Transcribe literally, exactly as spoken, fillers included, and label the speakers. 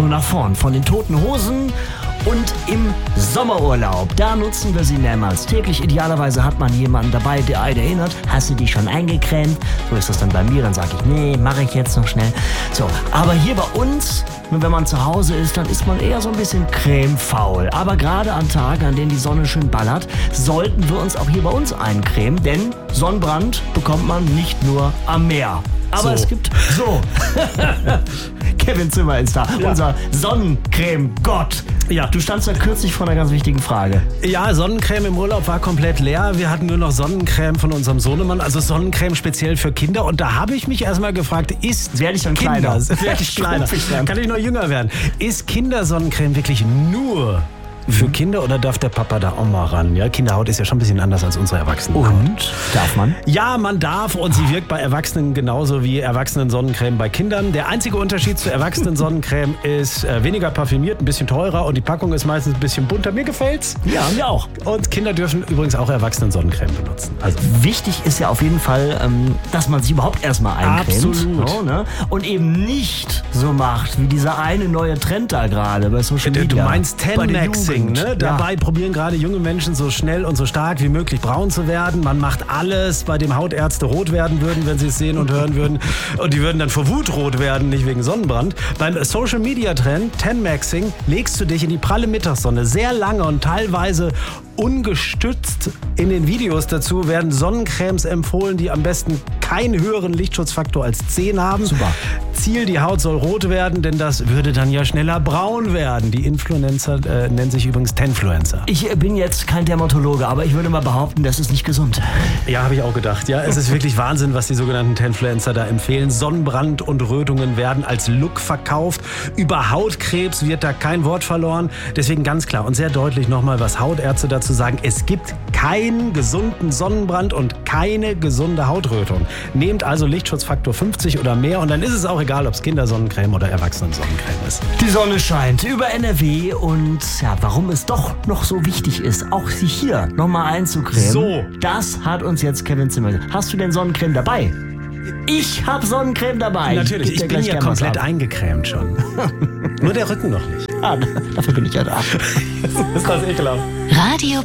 Speaker 1: nur nach vorn. Von den Toten Hosen und im Sommerurlaub. Da nutzen wir sie mehrmals täglich. Idealerweise hat man jemanden dabei, der einen erinnert. Hast du dich schon eingecremt? So ist das dann bei mir. Dann sage ich, nee, mache ich jetzt noch schnell. So, aber hier bei uns, wenn man zu Hause ist, dann ist man eher so ein bisschen cremefaul. Aber gerade an Tagen, an denen die Sonne schön ballert, sollten wir uns auch hier bei uns eincremen. Denn Sonnenbrand bekommt man nicht nur am Meer. Aber so. Es gibt... So. Kevin Zimmer ist da, ja. Unser Sonnencreme-Gott. Ja. Du standst da kürzlich vor einer ganz wichtigen Frage.
Speaker 2: Ja, Sonnencreme im Urlaub war komplett leer. Wir hatten nur noch Sonnencreme von unserem Sohnemann, also Sonnencreme speziell für Kinder. Und da habe ich mich erstmal gefragt, ist
Speaker 1: Werde ich dann
Speaker 2: Kinder,
Speaker 1: kleiner?
Speaker 2: Werde ich kleiner? Kann ich noch jünger werden? Ist Kindersonnencreme wirklich nur für Kinder oder darf der Papa da auch mal ran? Ja, Kinderhaut ist ja schon ein bisschen anders als unsere Erwachsenenhaut.
Speaker 1: Und? Darf man?
Speaker 2: Ja, man darf und sie wirkt bei Erwachsenen genauso wie Erwachsenen-Sonnencreme bei Kindern. Der einzige Unterschied zur Erwachsenen-Sonnencreme ist äh, weniger parfümiert, ein bisschen teurer und die Packung ist meistens ein bisschen bunter. Mir gefällt's.
Speaker 1: Ja, mir auch.
Speaker 2: Und Kinder dürfen übrigens auch Erwachsenen-Sonnencreme benutzen.
Speaker 1: Also wichtig ist ja auf jeden Fall, ähm, dass man sich überhaupt erstmal eincremt.
Speaker 2: Absolut.
Speaker 1: So, ne? Und eben nicht so macht, wie dieser eine neue Trend da gerade bei Social Media.
Speaker 2: Du meinst Ten-Maxing, ne? Dabei
Speaker 1: ja.
Speaker 2: probieren gerade junge Menschen so schnell und so stark wie möglich braun zu werden. Man macht alles, bei dem Hautärzte rot werden würden, wenn sie es sehen und hören würden. Und die würden dann vor Wut rot werden, nicht wegen Sonnenbrand. Beim Social-Media-Trend Ten-Maxing legst du dich in die pralle Mittagssonne sehr lange und teilweise ungestützt. In den Videos dazu werden Sonnencremes empfohlen, die am besten keinen höheren Lichtschutzfaktor als zehn haben.
Speaker 1: Super.
Speaker 2: Ziel, die Haut soll rot werden, denn das würde dann ja schneller braun werden. Die Influencer äh, nennen sich übrigens Tenfluencer.
Speaker 1: Ich bin jetzt kein Dermatologe, aber ich würde mal behaupten, das ist nicht gesund.
Speaker 2: Ja, habe ich auch gedacht. Ja, es ist wirklich Wahnsinn, was die sogenannten Tenfluencer da empfehlen. Sonnenbrand und Rötungen werden als Look verkauft. Über Hautkrebs wird da kein Wort verloren. Deswegen ganz klar und sehr deutlich nochmal, was Hautärzte dazu sagen. Es gibt keinen gesunden Sonnenbrand und keine gesunde Hautrötung. Nehmt also Lichtschutzfaktor fünfzig oder mehr und dann ist es auch egal, ob es Kindersonnencreme oder Erwachsenensonnencreme ist.
Speaker 1: Die Sonne scheint über N R W und ja, warum es doch noch so wichtig ist, auch sich hier nochmal einzucremen.
Speaker 2: So.
Speaker 1: Das hat uns jetzt Kevin Zimmer gesagt. Hast du denn Sonnencreme dabei? Ich habe Sonnencreme dabei.
Speaker 2: Natürlich, ich, ich bin ja komplett eingecremt schon. Nur der Rücken noch nicht.
Speaker 1: Ah, dafür bin ich ja da.
Speaker 2: Das ist das ekelhaft.
Speaker 3: Radio